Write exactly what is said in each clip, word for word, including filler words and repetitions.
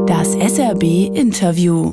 Das S R B-Interview.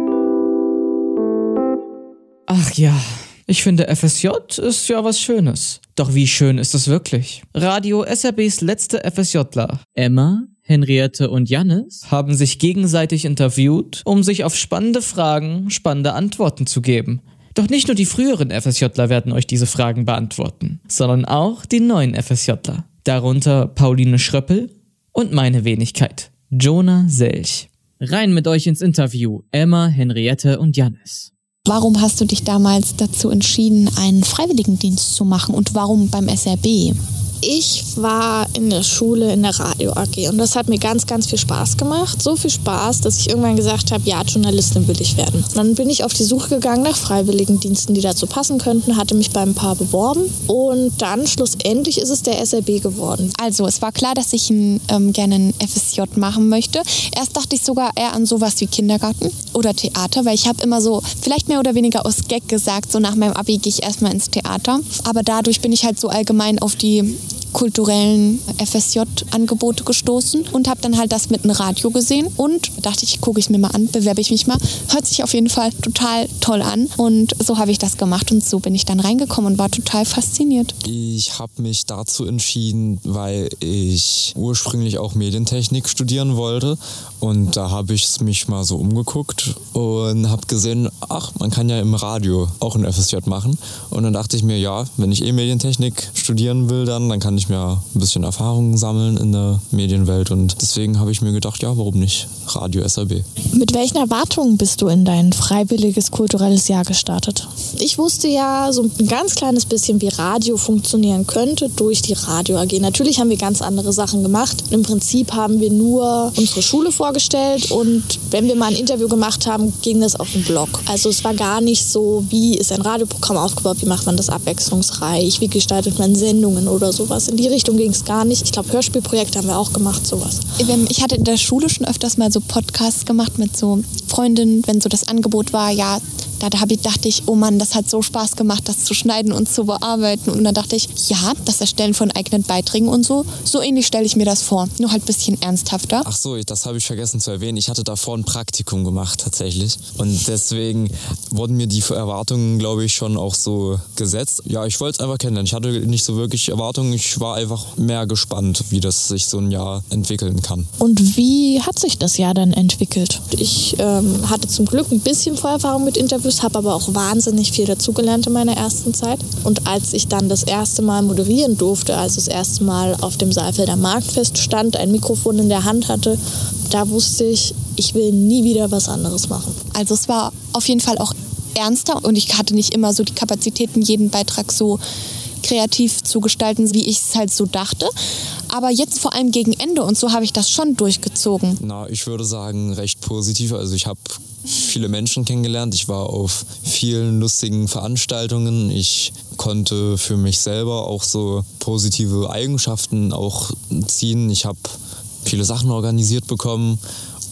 Ach ja, ich finde F S J ist ja was Schönes. Doch wie schön ist es wirklich? Radio S R Bs letzte FSJler, Emma, Henriette und Jannis, haben sich gegenseitig interviewt, um sich auf spannende Fragen spannende Antworten zu geben. Doch nicht nur die früheren FSJler werden euch diese Fragen beantworten, sondern auch die neuen FSJler. Darunter Pauline Schröppel und meine Wenigkeit, Jonah Selch. Rein mit euch ins Interview, Emma, Henriette und Jannis. Warum hast du dich damals dazu entschieden, einen Freiwilligendienst zu machen und warum beim S R B? Ich war in der Schule in der Radio A G und das hat mir ganz, ganz viel Spaß gemacht. So viel Spaß, dass ich irgendwann gesagt habe, ja, Journalistin will ich werden. Und dann bin ich auf die Suche gegangen nach Freiwilligendiensten, die dazu passen könnten, hatte mich bei ein paar beworben und dann schlussendlich ist es der S R B geworden. Also es war klar, dass ich ein, ähm, gerne ein F S J machen möchte. Erst dachte ich sogar eher an sowas wie Kindergarten oder Theater, weil ich habe immer so, vielleicht mehr oder weniger aus Gag gesagt, so nach meinem Abi gehe ich erstmal ins Theater. Aber dadurch bin ich halt so allgemein auf die kulturellen F S J-Angebote gestoßen und habe dann halt das mit einem Radio gesehen und dachte ich, gucke ich mir mal an, bewerbe ich mich mal. Hört sich auf jeden Fall total toll an und so habe ich das gemacht und so bin ich dann reingekommen und war total fasziniert. Ich habe mich dazu entschieden, weil ich ursprünglich auch Medientechnik studieren wollte und da habe ich mich mal so umgeguckt und habe gesehen, ach, man kann ja im Radio auch ein F S J machen und dann dachte ich mir, ja, wenn ich eh Medientechnik studieren will, dann, dann kann ich mir ein bisschen Erfahrungen sammeln in der Medienwelt und deswegen habe ich mir gedacht, ja, warum nicht Radio S R B. Mit welchen Erwartungen bist du in dein freiwilliges kulturelles Jahr gestartet? Ich wusste ja so ein ganz kleines bisschen, wie Radio funktionieren könnte durch die Radio A G. Natürlich haben wir ganz andere Sachen gemacht. Im Prinzip haben wir nur unsere Schule vorgestellt und wenn wir mal ein Interview gemacht haben, ging das auf den Blog. Also es war gar nicht so, wie ist ein Radioprogramm aufgebaut, wie macht man das abwechslungsreich, wie gestaltet man Sendungen oder sowas. In die Richtung ging es gar nicht. Ich glaube, Hörspielprojekte haben wir auch gemacht, sowas. Ich hatte in der Schule schon öfters mal so Podcasts gemacht mit so Freundinnen, wenn so das Angebot war, ja, da, da hab ich, dachte ich, oh Mann, das hat so Spaß gemacht, das zu schneiden und zu bearbeiten. Und dann dachte ich, ja, das Erstellen von eigenen Beiträgen und so, so ähnlich stelle ich mir das vor, nur halt ein bisschen ernsthafter. Ach so, das habe ich vergessen zu erwähnen. Ich hatte davor ein Praktikum gemacht tatsächlich und deswegen wurden mir die Erwartungen, glaube ich, schon auch so gesetzt. Ja, ich wollte es einfach kennenlernen. Ich hatte nicht so wirklich Erwartungen. Ich war einfach mehr gespannt, wie das sich so ein Jahr entwickeln kann. Und wie hat sich das Jahr dann entwickelt? Ich ähm, hatte zum Glück ein bisschen Vorerfahrung mit Interviews, habe aber auch wahnsinnig viel dazugelernt in meiner ersten Zeit. Und als ich dann das erste Mal moderieren durfte, also das erste Mal auf dem Saalfelder Marktfest stand, ein Mikrofon in der Hand hatte, da wusste ich, ich will nie wieder was anderes machen. Also es war auf jeden Fall auch ernster und ich hatte nicht immer so die Kapazitäten, jeden Beitrag so kreativ zu gestalten, wie ich es halt so dachte. Aber jetzt vor allem gegen Ende und so habe ich das schon durchgezogen. Na, ich würde sagen, recht positiv. Also ich habe viele Menschen kennengelernt. Ich war auf vielen lustigen Veranstaltungen. Ich konnte für mich selber auch so positive Eigenschaften auch ziehen. Ich habe viele Sachen organisiert bekommen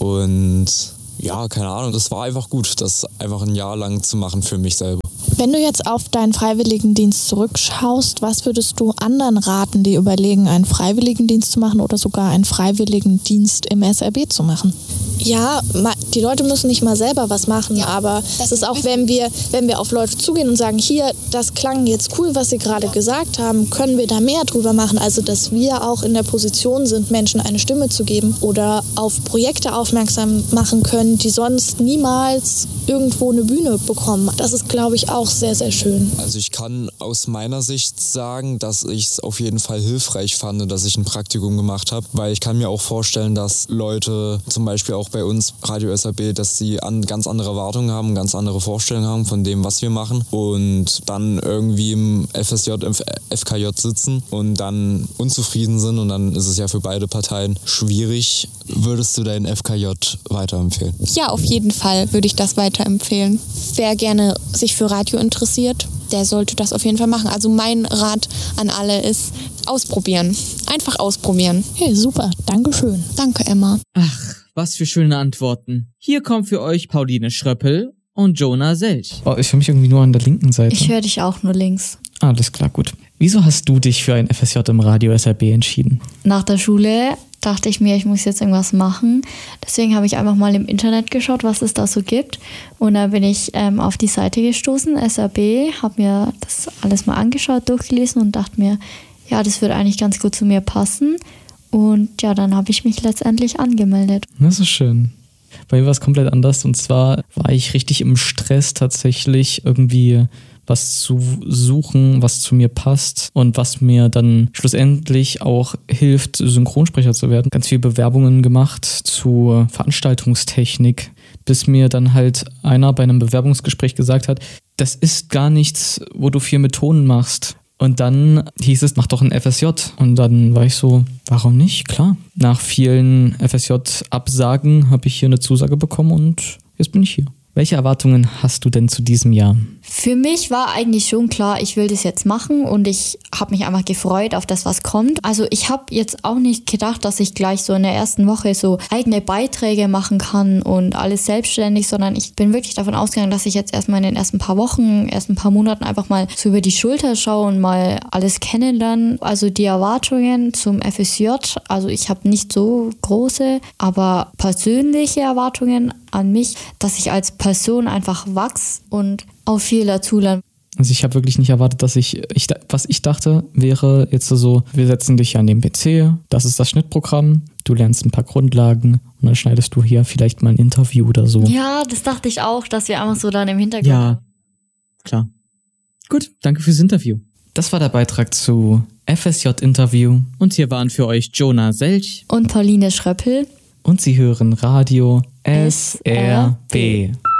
und ja, keine Ahnung, das war einfach gut, das einfach ein Jahr lang zu machen für mich selber. Wenn du jetzt auf deinen Freiwilligendienst zurückschaust, was würdest du anderen raten, die überlegen, einen Freiwilligendienst zu machen oder sogar einen Freiwilligendienst im S R B zu machen? Ja, die Leute müssen nicht mal selber was machen, ja, aber es ist auch, wenn wir, wenn wir auf Leute zugehen und sagen, hier, das klang jetzt cool, was Sie gerade gesagt haben, können wir da mehr drüber machen? Also, dass wir auch in der Position sind, Menschen eine Stimme zu geben oder auf Projekte aufmerksam machen können, die sonst niemals irgendwo eine Bühne bekommen. Das ist, glaube ich, auch sehr, sehr schön. Also ich kann aus meiner Sicht sagen, dass ich es auf jeden Fall hilfreich fand, dass ich ein Praktikum gemacht habe, weil ich kann mir auch vorstellen, dass Leute zum Beispiel auch bei uns Radio S R B, dass sie an ganz andere Erwartungen haben, ganz andere Vorstellungen haben von dem, was wir machen und dann irgendwie im F S J, im F K J sitzen und dann unzufrieden sind und dann ist es ja für beide Parteien schwierig. Würdest du deinen F K J weiterempfehlen? Ja, auf jeden Fall würde ich das weiterempfehlen. Wer gerne sich für Radio interessiert, der sollte das auf jeden Fall machen. Also mein Rat an alle ist, ausprobieren. Einfach ausprobieren. Hey, super. Dankeschön. Danke, Emma. Ach, was für schöne Antworten. Hier kommt für euch Pauline Schröppel und Jonah Selch. Oh, ich höre mich irgendwie nur an der linken Seite. Ich höre dich auch nur links. Alles klar, gut. Wieso hast du dich für ein F S J im Radio S R B entschieden? Nach der Schule dachte ich mir, ich muss jetzt irgendwas machen. Deswegen habe ich einfach mal im Internet geschaut, was es da so gibt. Und da bin ich ähm, auf die Seite gestoßen, S R B, habe mir das alles mal angeschaut, durchgelesen und dachte mir, ja, das würde eigentlich ganz gut zu mir passen. Und ja, dann habe ich mich letztendlich angemeldet. Das ist schön. Bei mir war es komplett anders. Und zwar war ich richtig im Stress tatsächlich irgendwie was zu suchen, was zu mir passt und was mir dann schlussendlich auch hilft, Synchronsprecher zu werden. Ganz viele Bewerbungen gemacht zu Veranstaltungstechnik, bis mir dann halt einer bei einem Bewerbungsgespräch gesagt hat, das ist gar nichts, wo du viel mit Tonen machst. Und dann hieß es, mach doch ein F S J. Und dann war ich so, warum nicht? Klar. Nach vielen F S J-Absagen habe ich hier eine Zusage bekommen und jetzt bin ich hier. Welche Erwartungen hast du denn zu diesem Jahr? Für mich war eigentlich schon klar, ich will das jetzt machen und ich habe mich einfach gefreut auf das, was kommt. Also ich habe jetzt auch nicht gedacht, dass ich gleich so in der ersten Woche so eigene Beiträge machen kann und alles selbstständig, sondern ich bin wirklich davon ausgegangen, dass ich jetzt erstmal in den ersten paar Wochen, ersten paar Monaten einfach mal so über die Schulter schaue und mal alles kennenlernen. Also die Erwartungen zum F S J, also ich habe nicht so große, aber persönliche Erwartungen an mich, dass ich als Person einfach wachse und auch viel dazulerne. Also ich habe wirklich nicht erwartet, dass ich, ich, was ich dachte, wäre jetzt so, wir setzen dich an den P C, das ist das Schnittprogramm, du lernst ein paar Grundlagen und dann schneidest du hier vielleicht mal ein Interview oder so. Ja, das dachte ich auch, dass wir einfach so dann im Hintergrund... Ja, klar. Gut, danke fürs Interview. Das war der Beitrag zu F S J-Interview und hier waren für euch Jonah Selch und Pauline Schröppel und Sie hören Radio S R B.